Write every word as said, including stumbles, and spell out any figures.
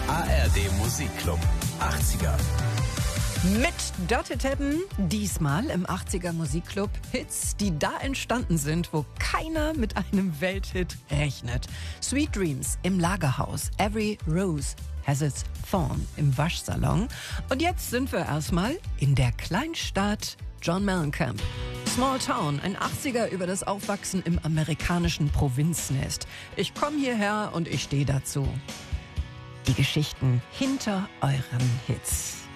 A R D Musikclub achtziger. Mit Dirty Tappen, diesmal im achtziger Musikclub, Hits, die da entstanden sind, wo keiner mit einem Welthit rechnet. Sweet Dreams im Lagerhaus, Every Rose has its thorn im Waschsalon. Und jetzt sind wir erstmal in der Kleinstadt John Mellencamp. Small Town, ein achtziger über das Aufwachsen im amerikanischen Provinznest. Ich komme hierher und ich stehe dazu. Die Geschichten hinter euren Hits.